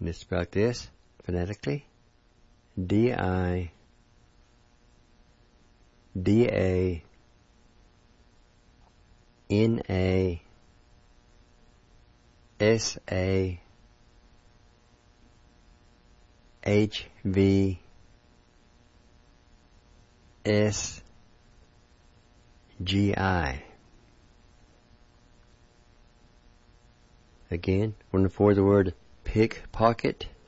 And it's spelled this phonetically. DANASAHVSGI. Again, one for the word pickpocket.